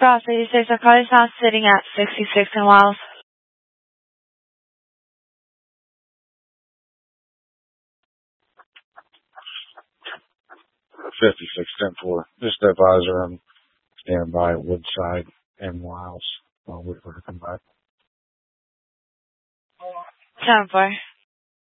Ross, 86, our car is now sitting at 66 in Wiles. 56-10-4. Just advisor and stand by at Woodside and Wiles while we come back. 10-4.